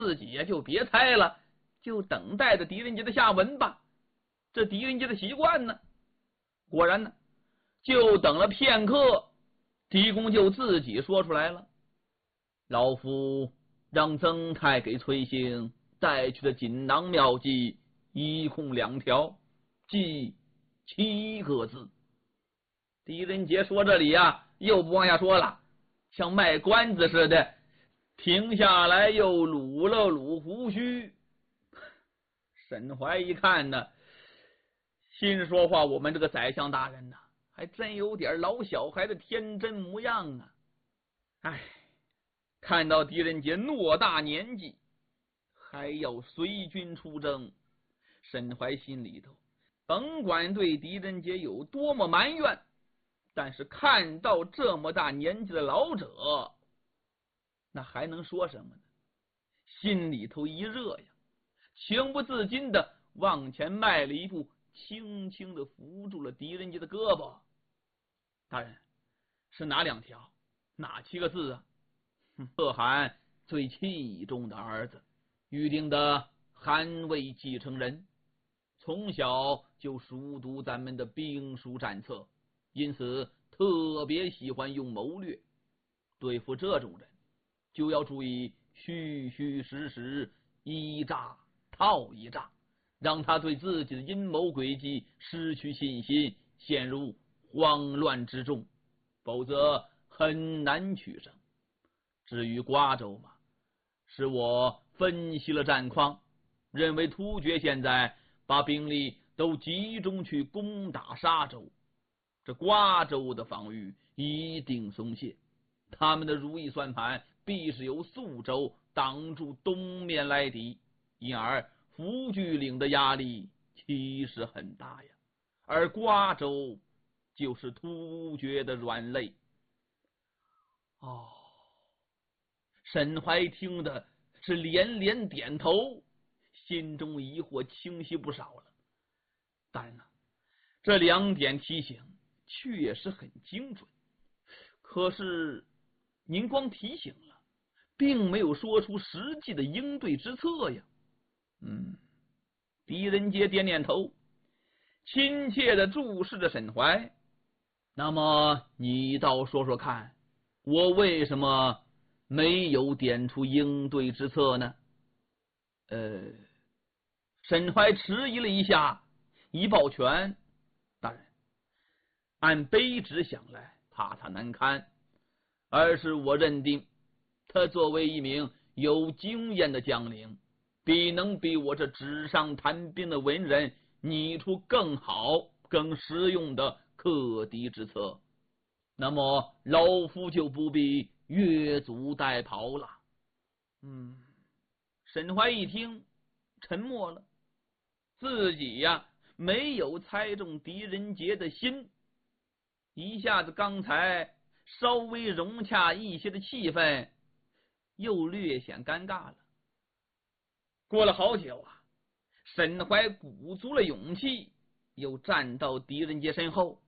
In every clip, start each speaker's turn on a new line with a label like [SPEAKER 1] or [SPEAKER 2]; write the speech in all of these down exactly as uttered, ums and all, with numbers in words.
[SPEAKER 1] 自己也就别猜了，就等待着狄仁杰的下文吧。这狄仁杰的习惯呢，果然呢，就等了片刻，狄公就自己说出来了：老夫让曾太给崔兴带去的锦囊妙计一共两条，计七个字。狄仁杰说这里呀、啊，又不往下说了，像卖关子似的，停下来又撸了撸胡须。沈怀一看呢，心说话，我们这个宰相大人呢，还真有点老小孩的天真模样啊。哎，看到狄仁杰偌大年纪还要随军出征，沈怀心里头甭管对狄仁杰有多么埋怨，但是看到这么大年纪的老者，那还能说什么呢？心里头一热呀，情不自禁的往前迈了一步，轻轻的扶住了狄仁杰的胳膊。大人，是哪两条？哪七个字啊？可汗最器重的儿子，预定的汗位继承人，从小就熟读咱们的兵书战策，因此特别喜欢用谋略。对付这种人，就要注意虚虚实实，一诈套一诈，让他对自己的阴谋诡计失去信心，陷入慌乱之中，否则很难取胜。至于瓜州嘛，是我分析了战况，认为突厥现在把兵力都集中去攻打沙州，这瓜州的防御一定松懈，他们的如意算盘必是由宿州挡住东面来敌，因而伏巨岭的压力其实很大呀，而瓜州就是突厥的软肋。哦，沈怀听的是连连点头，心中疑惑清晰不少了。当然了，这两点提醒确实很精准，可是您光提醒了，并没有说出实际的应对之策呀。嗯，狄仁杰点点头，亲切的注视着沈怀。那么你倒说说看，我为什么没有点出应对之策呢？呃，沈怀迟疑了一下，一抱拳：大人，按卑职想来，怕他难堪，而是我认定他作为一名有经验的将领，必能比我这纸上谈兵的文人拟出更好更实用的克敌之策。那么老夫就不必越俎代庖了。嗯，沈怀一听沉默了，自己呀没有猜中狄仁杰的心，一下子刚才稍微融洽一些的气氛又略显尴尬了。过了好久啊，沈怀鼓足了勇气，又站到狄仁杰身后。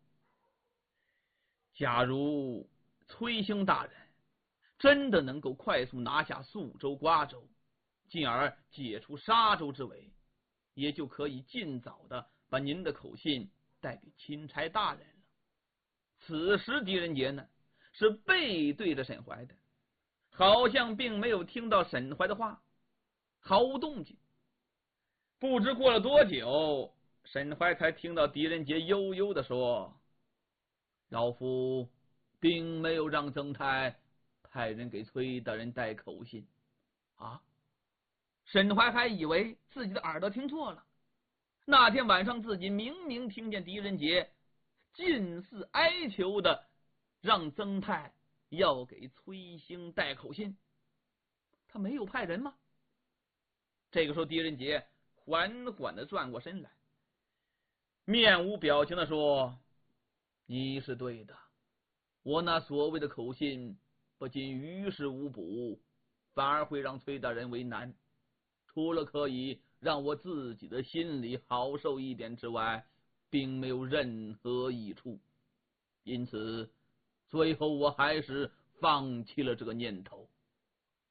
[SPEAKER 1] 假如崔兴大人真的能够快速拿下宿州、瓜州，进而解除沙州之围，也就可以尽早的把您的口信带给钦差大人了。此时狄仁杰呢是背对着沈怀的，好像并没有听到沈怀的话，毫无动静。不知过了多久，沈怀才听到狄仁杰悠悠的说：老夫并没有让曾太派人给崔大人带口信啊。沈怀还以为自己的耳朵听错了，那天晚上自己明明听见狄仁杰近似哀求的让曾太要给崔兴带口信，他没有派人吗？这个时候狄仁杰缓缓的转过身来，面无表情的说：你是对的，我那所谓的口信不仅于事无补，反而会让崔大人为难，除了可以让我自己的心里好受一点之外，并没有任何益处。因此最后我还是放弃了这个念头。